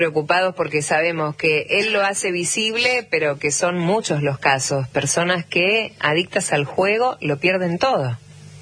preocupados porque sabemos que él lo hace visible, pero que son muchos los casos, personas que adictas al juego lo pierden todo.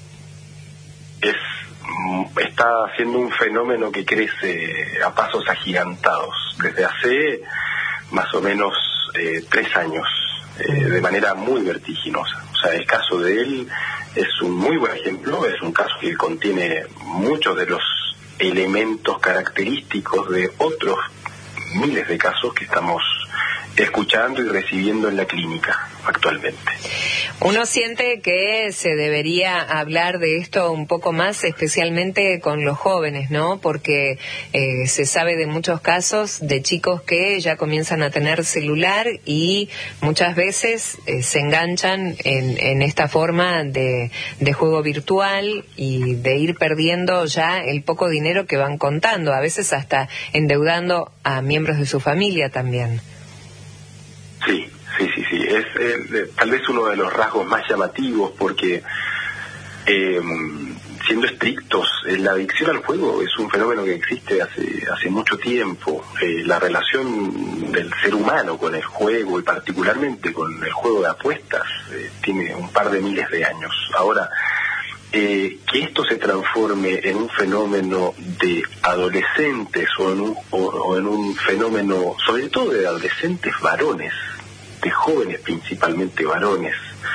Está siendo un fenómeno que crece a pasos agigantados desde hace más o menos 3 años, de manera muy vertiginosa. O sea, el caso de él es un muy buen ejemplo, es un caso que contiene muchos de los elementos característicos de otros miles de casos que estamos escuchando y recibiendo en la clínica actualmente. Uno siente que se debería hablar de esto un poco más, especialmente con los jóvenes, ¿no? Porque se sabe de muchos casos de chicos que ya comienzan a tener celular y muchas veces se enganchan en esta forma de juego virtual y de ir perdiendo ya el poco dinero que van contando, a veces hasta endeudando a miembros de su familia también. Sí. Es tal vez uno de los rasgos más llamativos porque, siendo estrictos, la adicción al juego es un fenómeno que existe hace mucho tiempo. La relación del ser humano con el juego y particularmente con el juego de apuestas tiene un par de miles de años. Ahora, que esto se transforme en un fenómeno de adolescentes o en un fenómeno, sobre todo de adolescentes varones, de jóvenes principalmente varones,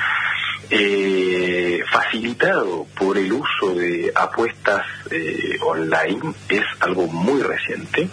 facilitado por el uso de apuestas online, es algo muy reciente.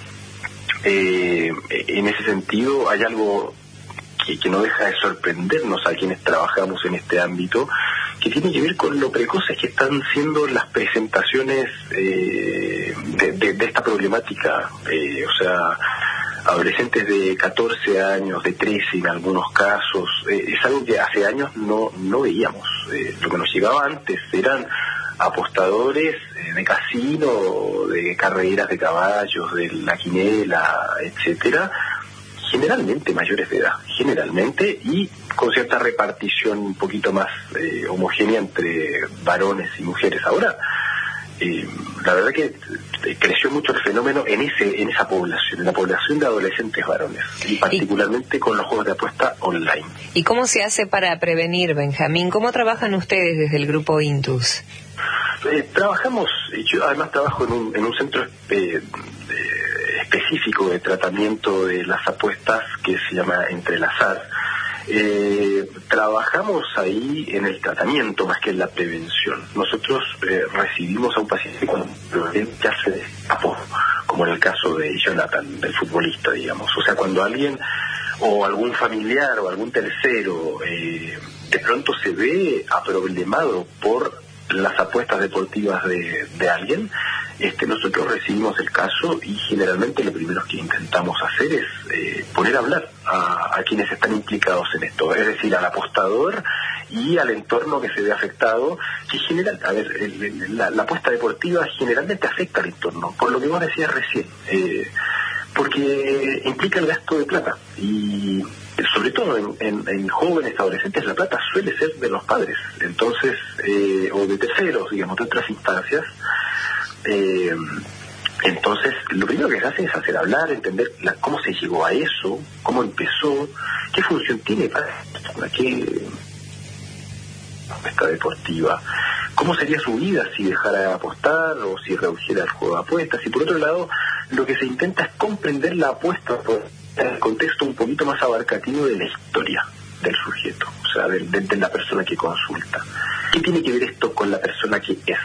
En ese sentido hay algo que no deja de sorprendernos a quienes trabajamos en este ámbito, que tiene que ver con lo precoces que están siendo las presentaciones de esta problemática. O sea, adolescentes de 14 años, de 13 en algunos casos, es algo que hace años no veíamos. Lo que nos llegaba antes eran apostadores de casino, de carreras de caballos, de la quinela, etcétera, generalmente mayores de edad, y con cierta repartición un poquito más homogénea entre varones y mujeres. Ahora, la verdad que creció mucho el fenómeno en esa población, en la población de adolescentes varones, y particularmente con los juegos de apuesta online. ¿Y cómo se hace para prevenir, Benjamín? ¿Cómo trabajan ustedes desde el grupo Intus? Trabajamos, yo además trabajo en un centro específico de tratamiento de las apuestas que se llama Entrelazar. Trabajamos ahí en el tratamiento más que en la prevención. Nosotros recibimos a un paciente cuando ya se destapó, como en el caso de Jonathan, del futbolista, digamos. O sea, cuando alguien o algún familiar o algún tercero de pronto se ve aproblemado por las apuestas deportivas de alguien, nosotros recibimos el caso y generalmente lo primero que intentamos hacer es poner a hablar a quienes están implicados en esto, es decir, al apostador y al entorno que se ve afectado, que la apuesta deportiva generalmente afecta al entorno, por lo que vos decías recién, porque implica el gasto de plata y sobre todo en jóvenes adolescentes la plata suele ser de los padres, entonces o de terceros, digamos, de otras instancias. Entonces lo primero que se hace es hacer hablar, entender cómo se llegó a eso, cómo empezó, qué función tiene para qué apuesta deportiva, cómo sería su vida si dejara de apostar o si redujera el juego de apuestas. Y por otro lado, lo que se intenta es comprender la apuesta en el contexto un poquito más abarcativo de la historia del sujeto, o sea, de la persona que consulta. ¿Qué tiene que ver esto con la persona que es?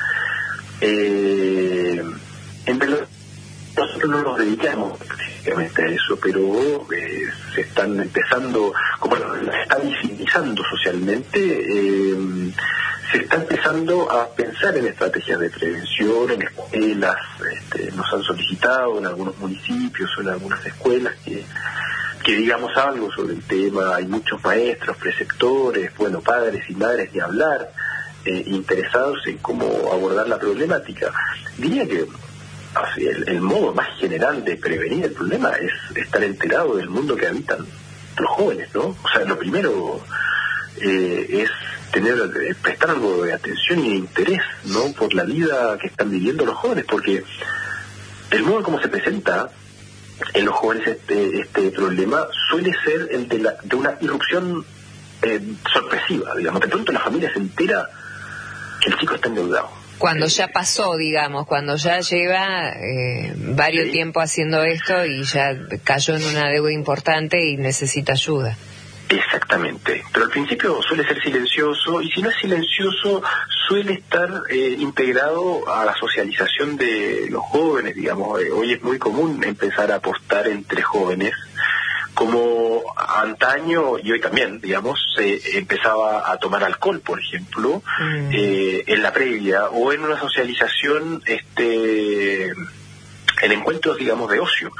En verdad, nosotros no nos dedicamos específicamente a eso, pero se están empezando, como se está visibilizando socialmente, se está empezando a pensar en estrategias de prevención, en escuelas, nos han solicitado en algunos municipios o en algunas escuelas que digamos algo sobre el tema. Hay muchos maestros, preceptores, padres y madres de hablar, interesados en cómo abordar la problemática. Diría que el modo más general de prevenir el problema es estar enterado del mundo que habitan los jóvenes, ¿no? O sea, lo primero es prestar algo de atención y de interés, ¿no?, por la vida que están viviendo los jóvenes, porque el modo como se presenta en los jóvenes este problema suele ser el de una irrupción sorpresiva, digamos. De pronto la familia se entera que el chico está endeudado. Cuando ya pasó, digamos, cuando ya lleva varios tiempo haciendo esto y ya cayó en una deuda importante y necesita ayuda. Exactamente, pero al principio suele ser silencioso, y si no es silencioso suele estar integrado a la socialización de los jóvenes, digamos. Hoy es muy común empezar a apostar entre jóvenes, como antaño, y hoy también, digamos, se empezaba a tomar alcohol, por ejemplo, en la previa, o en una socialización, en encuentros, digamos, de ocio.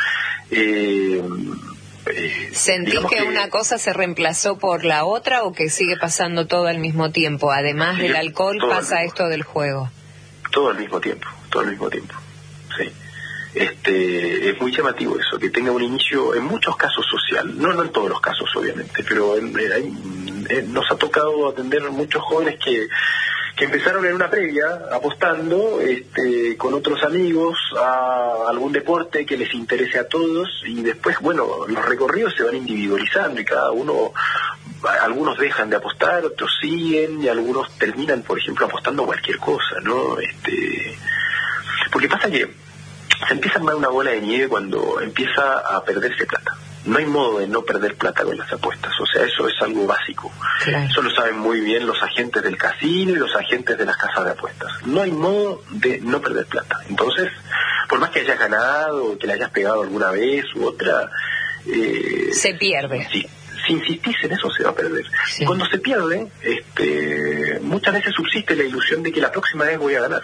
¿Sentís que una cosa se reemplazó por la otra o que sigue pasando todo al mismo tiempo? Además del alcohol pasa esto del juego. Todo al mismo tiempo, sí. Es muy llamativo eso, que tenga un inicio, en muchos casos, social, no en todos los casos, obviamente, pero nos ha tocado atender muchos jóvenes que empezaron en una previa apostando con otros amigos a algún deporte que les interese a todos, y después, bueno, los recorridos se van individualizando y cada uno, algunos dejan de apostar, otros siguen, y algunos terminan, por ejemplo, apostando cualquier cosa, ¿no? Porque pasa que se empieza a armar una bola de nieve cuando empieza a perderse plata. No hay modo de no perder plata con las apuestas, o sea, eso es algo básico. Claro. Eso lo saben muy bien los agentes del casino y los agentes de las casas de apuestas. No hay modo de no perder plata. Entonces, por más que hayas ganado, que le hayas pegado alguna vez u otra... se pierde. Si insistís en eso, se va a perder. Sí. Y cuando se pierde, muchas veces subsiste la ilusión de que la próxima vez voy a ganar.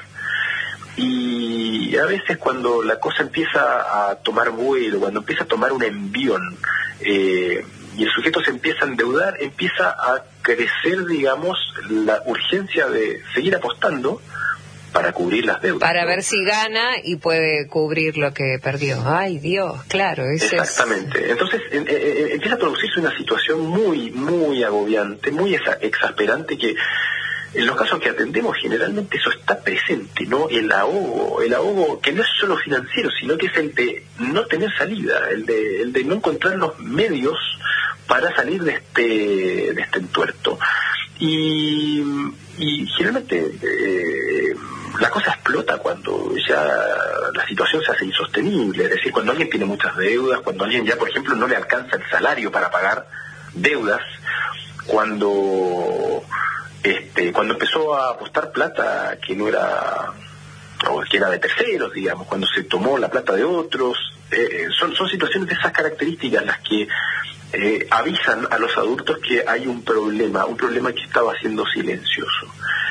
Y a veces cuando la cosa empieza a tomar vuelo, cuando empieza a tomar un envión, y el sujeto se empieza a endeudar, empieza a crecer, digamos, la urgencia de seguir apostando para cubrir las deudas. Para ver si gana y puede cubrir lo que perdió. Ay, Dios, claro. Exactamente. Entonces empieza a producirse una situación muy, muy agobiante, muy exasperante, que en los casos que atendemos generalmente eso está presente, ¿no? El ahogo que no es solo financiero, sino que es el de no tener salida, el de no encontrar los medios para salir de este entuerto. Y generalmente la cosa explota cuando ya la situación se hace insostenible, es decir, cuando alguien tiene muchas deudas, cuando alguien ya, por ejemplo, no le alcanza el salario para pagar deudas, cuando empezó a apostar plata que no era, o que era de terceros, digamos, cuando se tomó la plata de otros, son situaciones de esas características las que avisan a los adultos que hay un problema que estaba siendo silencioso.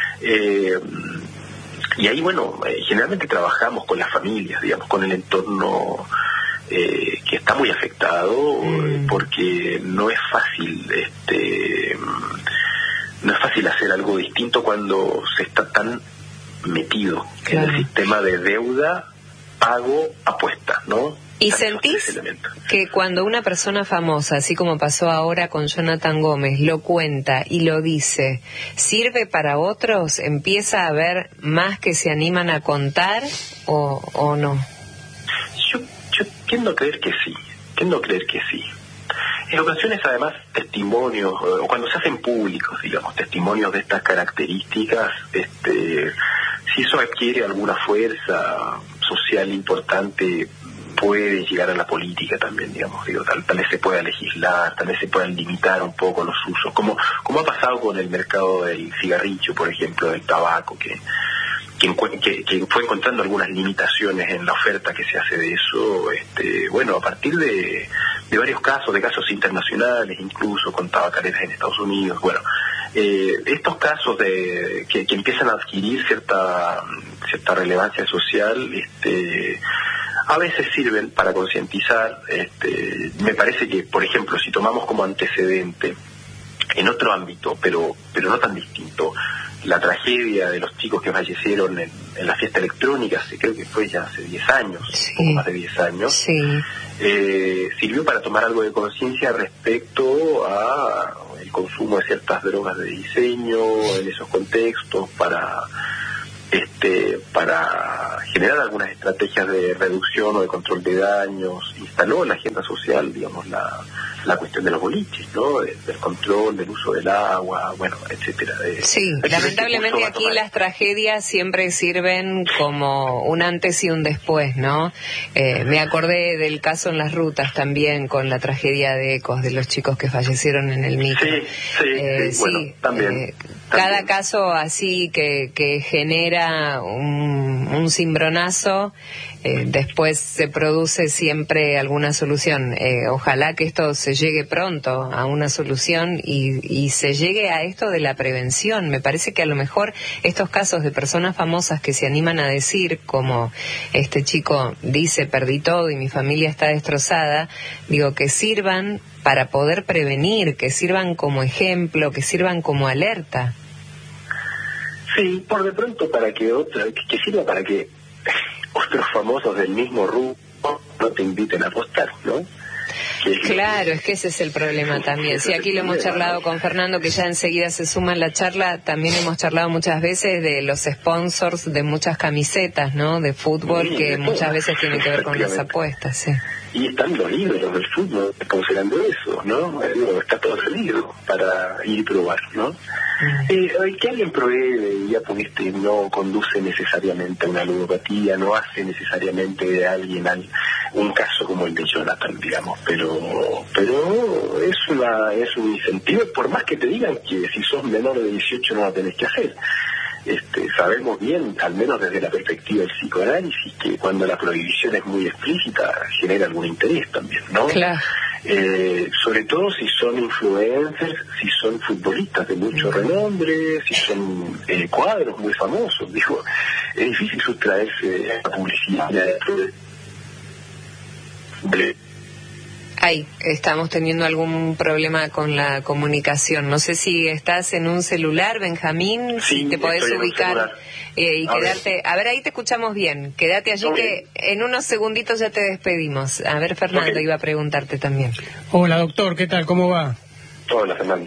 Y ahí, bueno, generalmente trabajamos con las familias, digamos, con el entorno que está muy afectado, porque no es fácil, no es fácil hacer algo distinto cuando se está tan metido en el sistema de deuda, pago, apuesta, ¿no? ¿Y sentís que cuando una persona famosa, así como pasó ahora con Jonathan Gómez, lo cuenta y lo dice, sirve para otros? ¿Empieza a haber más que se animan a contar o no? Yo tiendo a creer que sí. En ocasiones, además, testimonios, o cuando se hacen públicos, digamos, testimonios de estas características, si eso adquiere alguna fuerza social importante, puede llegar a la política también, digamos, tal vez se pueda legislar, tal vez se puedan limitar un poco los usos, como ha pasado con el mercado del cigarrillo, por ejemplo, del tabaco, que fue encontrando algunas limitaciones en la oferta que se hace de eso, bueno, a partir de varios casos, de casos internacionales, incluso con tabacaleras en Estados Unidos, bueno, estos casos que empiezan a adquirir cierta relevancia social, a veces sirven para concientizar. Me parece que, por ejemplo, si tomamos como antecedente en otro ámbito, pero no tan distinto, la tragedia de los chicos que fallecieron en la fiesta electrónica, creo que fue ya hace 10 años, un poco más de 10 años, sirvió para tomar algo de conciencia respecto a el consumo de ciertas drogas de diseño en esos contextos, para para generar algunas estrategias de reducción o de control de daños. Instaló en la agenda social, digamos, la cuestión de los boliches, ¿no? Del control, del uso del agua, bueno, etcétera. Sí, lamentablemente aquí las tragedias siempre sirven como un antes y un después, ¿no? Me acordé del caso en las rutas también, con la tragedia de Ecos, de los chicos que fallecieron en el micro. Sí, bueno, también. Cada caso así que genera un cimbronazo, después se produce siempre alguna solución. Ojalá que esto se llegue pronto a una solución y se llegue a esto de la prevención. Me parece que a lo mejor estos casos de personas famosas que se animan a decir, como este chico dice, perdí todo y mi familia está destrozada, digo, que sirvan para poder prevenir, que sirvan como ejemplo, que sirvan como alerta. Sí, por de pronto que sirva para que otros famosos del mismo rubro no te inviten a apostar, ¿no? Claro, es que ese es el problema también. Sí, aquí lo hemos charlado con Fernando, que ya enseguida se suma en la charla. También hemos charlado muchas veces de los sponsors de muchas camisetas, ¿no? De fútbol, sí, que muchas veces tienen que ver con las apuestas, sí. Y están los ídolos del fútbol considerando eso, ¿no? Está todo salido para ir y probar, ¿no? Que alguien pruebe, ya porque no conduce necesariamente a una ludopatía, no hace necesariamente de alguien un caso como el de Jonathan, digamos, pero es un incentivo, por más que te digan que si sos menor de 18 no lo tenés que hacer. Sabemos bien, al menos desde la perspectiva del psicoanálisis, que cuando la prohibición es muy explícita genera algún interés también, ¿no? Claro. Sobre todo si son influencers, si son futbolistas de mucho renombre, si son cuadros muy famosos. Digo, es difícil sustraerse a la publicidad de Ay, estamos teniendo algún problema con la comunicación. No sé si estás en un celular, Benjamín, sí, si te podés ubicar y quedarte... A ver, ahí te escuchamos bien. Quédate allí que en unos segunditos ya te despedimos. A ver, Fernando iba a preguntarte también. Hola, doctor, ¿qué tal? ¿Cómo va? Hola, Fernando.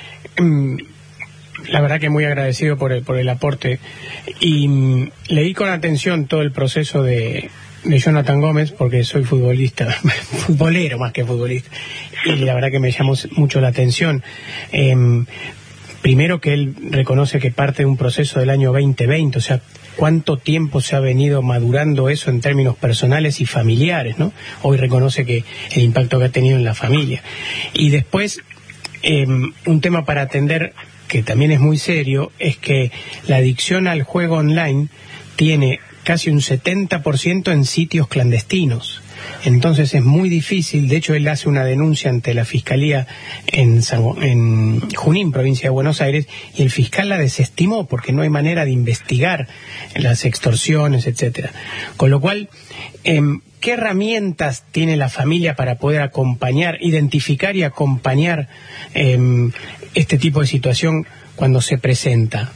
La verdad que muy agradecido por el aporte. Y leí con atención todo el proceso de Jonathan Gómez, porque soy futbolista, futbolero más que futbolista, y la verdad que me llamó mucho la atención. Primero que él reconoce que parte de un proceso del año 2020, o sea, cuánto tiempo se ha venido madurando eso en términos personales y familiares, ¿no? Hoy reconoce que el impacto que ha tenido en la familia. Y después, un tema para atender, que también es muy serio, es que la adicción al juego online tiene casi un 70% en sitios clandestinos. Entonces es muy difícil. De hecho, él hace una denuncia ante la Fiscalía en Junín, provincia de Buenos Aires, y el fiscal la desestimó porque no hay manera de investigar las extorsiones, etcétera. Con lo cual, ¿qué herramientas tiene la familia para poder acompañar, identificar y acompañar este tipo de situación cuando se presenta?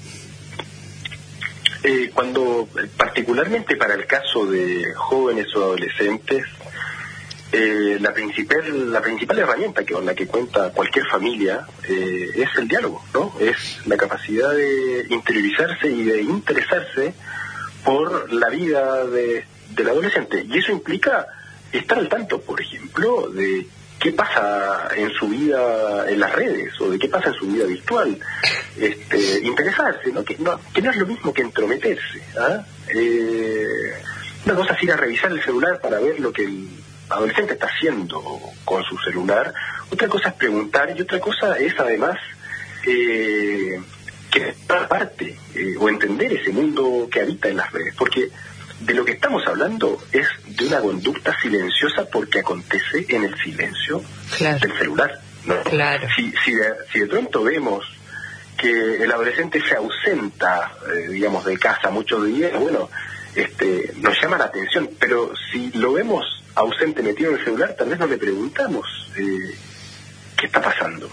Particularmente para el caso de jóvenes o adolescentes, la principal herramienta con la que cuenta cualquier familia es el diálogo, ¿no? Es la capacidad de interiorizarse y de interesarse por la vida del adolescente. Y eso implica estar al tanto, por ejemplo, de qué pasa en su vida en las redes o de qué pasa en su vida virtual. Interesarse, ¿no? Que no es lo mismo que entrometerse, ¿ah? Una cosa es ir a revisar el celular para ver lo que el adolescente está haciendo con su celular, otra cosa es preguntar, y otra cosa es además que parte o entender ese mundo que habita en las redes, porque de lo que estamos hablando es de una conducta silenciosa porque acontece en el silencio del celular, ¿no? Claro. Si de pronto vemos que el adolescente se ausenta, digamos, de casa muchos días, bueno, nos llama la atención, pero si lo vemos ausente metido en el celular, tal vez no le preguntamos qué está pasando.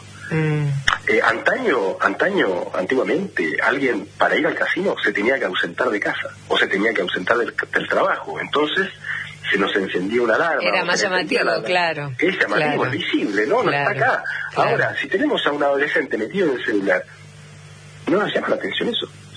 Antiguamente, alguien para ir al casino se tenía que ausentar de casa o se tenía que ausentar del trabajo. Entonces se nos encendía una alarma. Era más llamativo, claro. Es llamativo, es visible, ¿no? No está acá. Claro. Ahora, si tenemos a un adolescente metido en el celular, no nos llama la atención eso.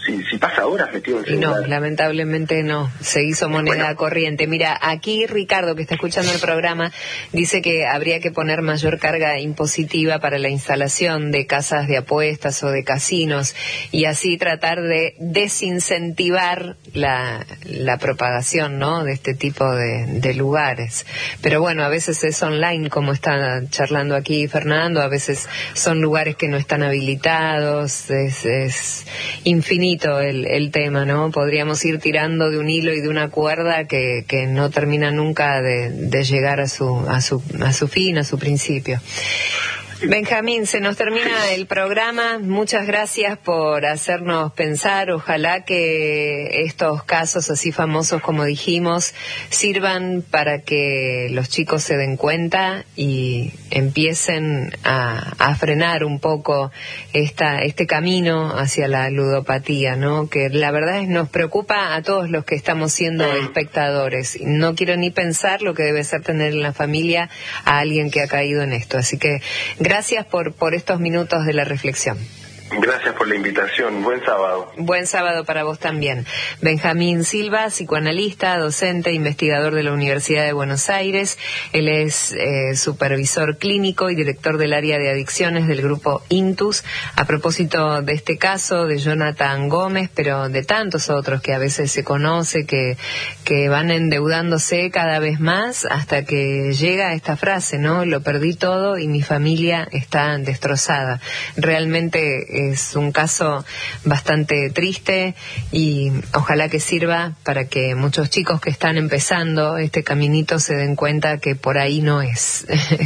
si pasa horas metido en el celular. No, lamentablemente no, se hizo moneda corriente. Mira, aquí Ricardo, que está escuchando el programa, dice que habría que poner mayor carga impositiva para la instalación de casas de apuestas o de casinos y así tratar de desincentivar la propagación, ¿no?, de este tipo de lugares. Pero bueno, a veces es online, como está charlando aquí Fernando, a veces son lugares que no están habilitados, es infinito el tema, ¿no? Podríamos ir tirando de un hilo y de una cuerda que no termina nunca de llegar a su fin, a su principio. Benjamín, se nos termina el programa. Muchas gracias por hacernos pensar. Ojalá que estos casos así famosos, como dijimos, sirvan para que los chicos se den cuenta y empiecen a frenar un poco este camino hacia la ludopatía, ¿no? Que la verdad nos preocupa a todos los que estamos siendo espectadores. No quiero ni pensar lo que debe ser tener en la familia a alguien que ha caído en esto. Así que gracias por estos minutos de la reflexión. Gracias por la invitación. Buen sábado. Buen sábado para vos también. Benjamín Silva, psicoanalista, docente, investigador de la Universidad de Buenos Aires. Él es supervisor clínico y director del área de adicciones del grupo Intus. A propósito de este caso de Jonathan Gómez, pero de tantos otros que a veces se conoce, que van endeudándose cada vez más hasta que llega esta frase, ¿no? Lo perdí todo y mi familia está destrozada. Realmente es un caso bastante triste y ojalá que sirva para que muchos chicos que están empezando este caminito se den cuenta que por ahí no es,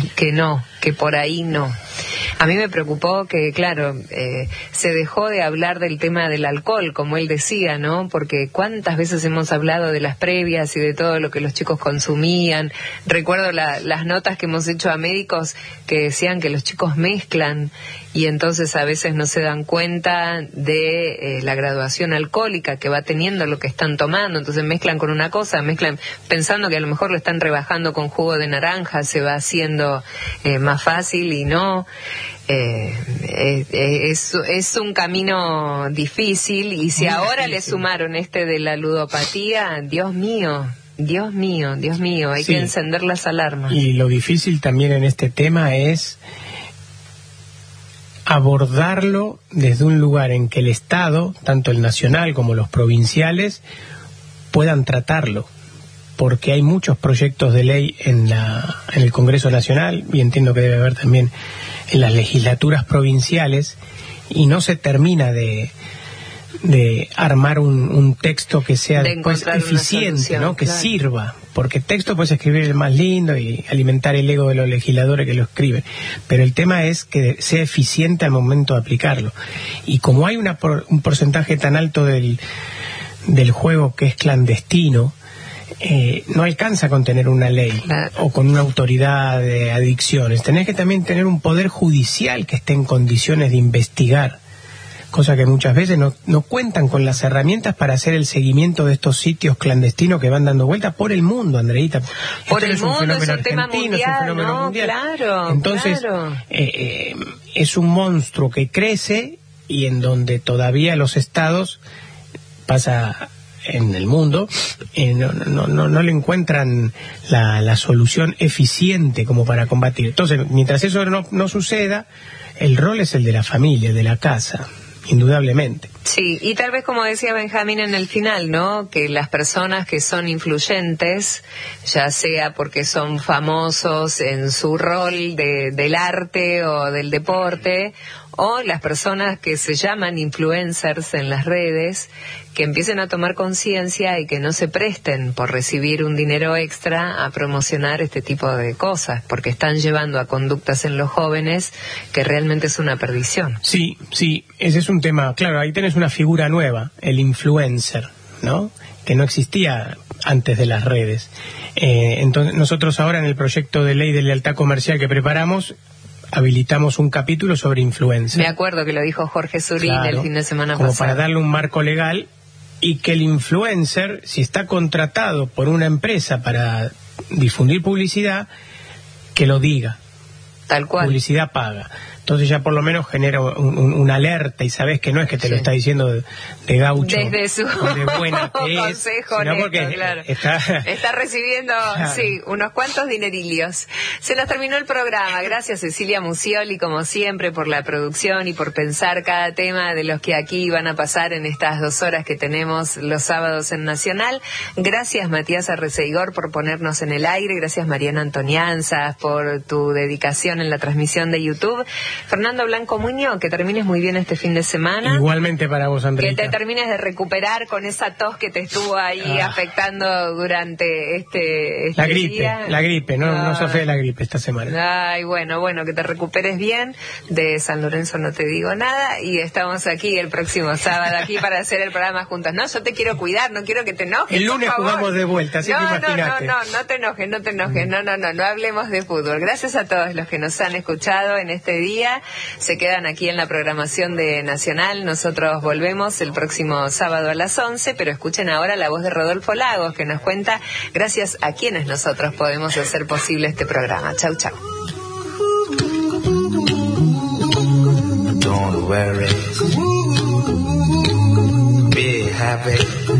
que por ahí no. A mí me preocupó que, claro, se dejó de hablar del tema del alcohol, como él decía, ¿no? Porque cuántas veces hemos hablado de las previas y de todo lo que los chicos consumían. Recuerdo las notas que hemos hecho a médicos que decían que los chicos mezclan y entonces a veces no se dan cuenta de la graduación alcohólica que va teniendo lo que están tomando. Entonces mezclan con una cosa, mezclan pensando que a lo mejor lo están rebajando con jugo de naranja, se va haciendo más fácil y no. Es un camino difícil y si ahora le sumaron de la ludopatía, Dios mío, hay que encender las alarmas. Y lo difícil también en este tema es abordarlo desde un lugar en que el Estado, tanto el nacional como los provinciales, puedan tratarlo. Porque hay muchos proyectos de ley en el Congreso Nacional, y entiendo que debe haber también en las legislaturas provinciales, y no se termina de armar un texto que sea después eficiente, ¿no? Que sirva, porque texto puedes escribir el más lindo y alimentar el ego de los legisladores que lo escriben, pero el tema es que sea eficiente al momento de aplicarlo. Y como hay un porcentaje tan alto del juego que es clandestino, no alcanza con tener una ley o con una autoridad de adicciones. Tenés que también tener un poder judicial que esté en condiciones de investigar, cosa que muchas veces no cuentan con las herramientas para hacer el seguimiento de estos sitios clandestinos que van dando vuelta por el mundo, Andreita. Por el mundo, es un tema mundial, ¿no? Claro. Entonces, claro. Es un monstruo que crece y en donde todavía los estados pasa en el mundo no le encuentran la solución eficiente como para combatir. Entonces, mientras eso no suceda, el rol es el de la familia, de la casa, indudablemente. Sí, y tal vez como decía Benjamín en el final, ¿no? Que las personas que son influyentes, ya sea porque son famosos en su rol del arte o del deporte, o las personas que se llaman influencers en las redes, que empiecen a tomar conciencia y que no se presten por recibir un dinero extra a promocionar este tipo de cosas, porque están llevando a conductas en los jóvenes que realmente es una perdición. Sí, ese es un tema, claro, ahí tenés una figura nueva, el influencer, ¿no? Que no existía antes de las redes. Entonces nosotros ahora en el proyecto de ley de lealtad comercial que preparamos, habilitamos un capítulo sobre influencers. Me acuerdo que lo dijo Jorge Surín el fin de semana como pasado. Para darle un marco legal y que el influencer, si está contratado por una empresa para difundir publicidad, que lo diga. Tal cual. Publicidad paga. Entonces ya por lo menos genera una alerta y sabes que no es que te lo está diciendo de gaucho, desde su de buena que es, consejo sino honesto, porque claro. está recibiendo unos cuantos dinerillos. Se nos terminó el programa. Gracias Cecilia Musioli, como siempre, por la producción y por pensar cada tema de los que aquí van a pasar en estas 2 horas que tenemos los sábados en Nacional. Gracias Matías Arreceigor por ponernos en el aire. Gracias Mariana Antonianzas por tu dedicación en la transmisión de YouTube. Fernando Blanco Muñoz, que termines muy bien este fin de semana. Igualmente para vos, Andreita. Que te termines de recuperar con esa tos que te estuvo ahí afectando durante este día. La gripe, no sofé de la gripe esta semana. Ay, bueno, que te recuperes bien. De San Lorenzo no te digo nada y estamos aquí el próximo sábado aquí para hacer el programa juntos. No, yo te quiero cuidar, no quiero que te enojes. El lunes jugamos de vuelta, así que imagínate. No te enojes, no hablemos de fútbol. Gracias a todos los que nos han escuchado en este día. Se quedan aquí en la programación de Nacional. Nosotros volvemos el próximo sábado a las 11, pero escuchen ahora la voz de Rodolfo Lagos, que nos cuenta gracias a quienes nosotros podemos hacer posible este programa. Chau. Don't worry. Be happy.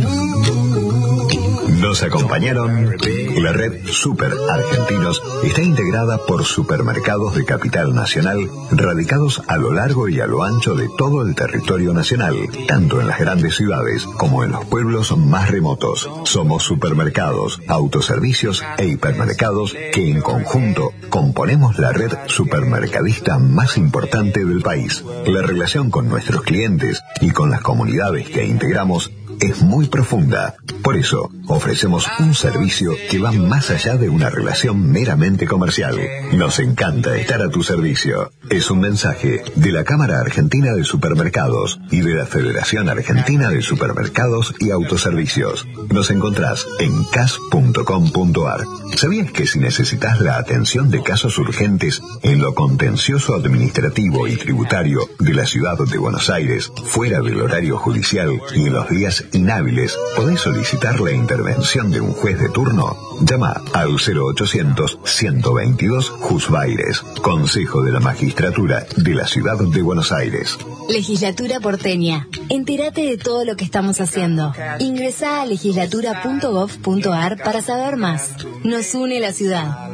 Nos acompañaron. La red Super Argentinos está integrada por supermercados de capital nacional radicados a lo largo y a lo ancho de todo el territorio nacional, tanto en las grandes ciudades como en los pueblos más remotos. Somos supermercados, autoservicios e hipermercados que en conjunto componemos la red supermercadista más importante del país. La relación con nuestros clientes y con las comunidades que integramos es muy profunda. Por eso, ofrecemos un servicio que va más allá de una relación meramente comercial. Nos encanta estar a tu servicio. Es un mensaje de la Cámara Argentina de Supermercados y de la Federación Argentina de Supermercados y Autoservicios. Nos encontrás en cas.com.ar. ¿Sabías que si necesitas la atención de casos urgentes en lo contencioso administrativo y tributario de la ciudad de Buenos Aires, fuera del horario judicial y en los días inhábiles, podés solicitar la intervención de un juez de turno? Llama al 0800-122 Juzbaires, Consejo de la Magistratura de la Ciudad de Buenos Aires. Legislatura porteña. Entérate de todo lo que estamos haciendo. Ingresá a legislatura.gov.ar para saber más. Nos une la ciudad.